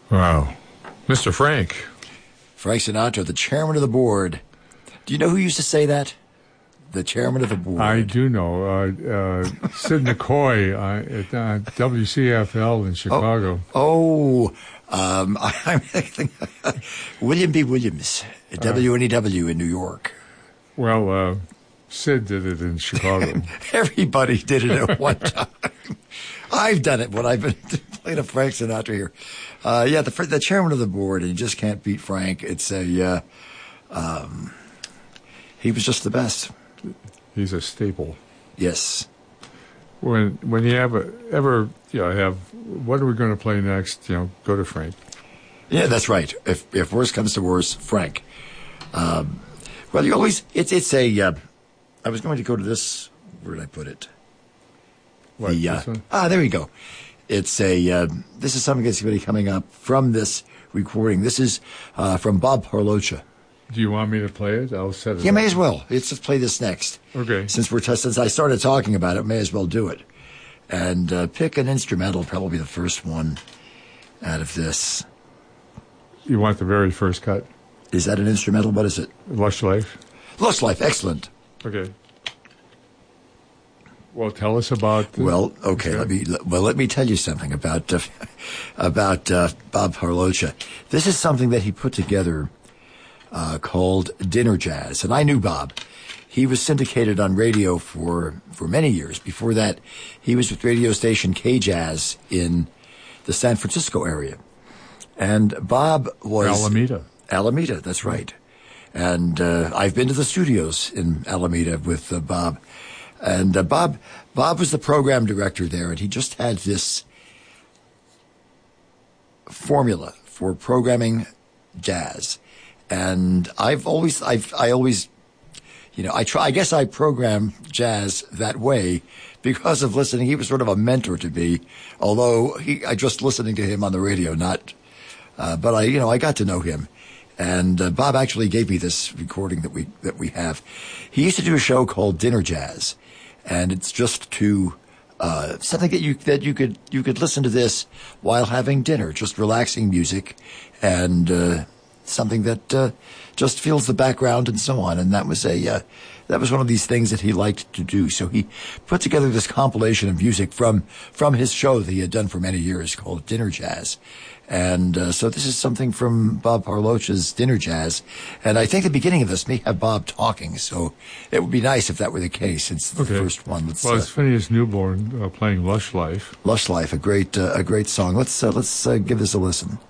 Wow. Mr. Frank. Frank Sinatra, the chairman of the board. Do you know who used to say that? The chairman of the board. I do know. Sid McCoy at WCFL in Chicago. I'm thinking William B. Williams at WNEW in New York. Well, Sid did it in Chicago. Everybody did it at one time. I've done it when I've been playing a Frank Sinatra here. The chairman of the board, and you just can't beat Frank. It's he was just the best. He's a staple. Yes. When you have what are we going to play next? Go to Frank. Yeah, that's right. If worse comes to worse, Frank. You always it's a. I was going to go to this. Where did I put it? What, this one? There we go. It's a. This is something that's going to be coming up from this recording. This is from Bob Parlocha. Do you want me to play it? I'll set it. You up. may as well. Let's just play this next. Okay. Since I started talking about it, may as well do it, and pick an instrumental. Probably the first one out of this. You want the very first cut? Is that an instrumental? What is it? Lush Life. Lush Life. Excellent. Okay. Well, tell us about. Okay. Let me tell you something about Bob Parlocha. This is something that he put together. Called Dinner Jazz. And I knew Bob. He was syndicated on radio for many years. Before that, he was with radio station K-Jazz in the San Francisco area. And Bob was... Alameda, that's right. And I've been to the studios in Alameda with Bob. And Bob was the program director there, and he just had this formula for programming jazz. And I guess I program jazz that way because of listening. He was sort of a mentor to me, although I just listening to him on the radio, but I got to know him. And Bob actually gave me this recording that we have. He used to do a show called Dinner Jazz, and it's just something that you could listen to this while having dinner, just relaxing music, and something that just fills the background and so on. And that was one of these things that he liked to do. So he put together this compilation of music from his show that he had done for many years called Dinner Jazz. And so this is something from Bob Parlocha's Dinner Jazz. And I think the beginning of this may have Bob talking, so it would be nice if that were the case. It's the first one. It's Phineas Newborn playing Lush Life. Lush Life, a great song. Let's give this a listen.